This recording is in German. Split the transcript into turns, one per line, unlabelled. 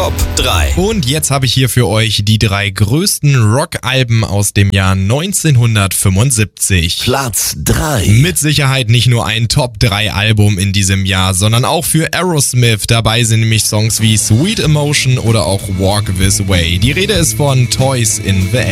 Top 3.
Und jetzt habe ich hier für euch die 3 größten Rock-Alben aus dem Jahr 1975.
Platz 3.
Mit Sicherheit nicht nur ein Top 3 Album in diesem Jahr, sondern auch für Aerosmith. Dabei sind nämlich Songs wie Sweet Emotion oder auch Walk This Way. Die Rede ist von Toys in the Air.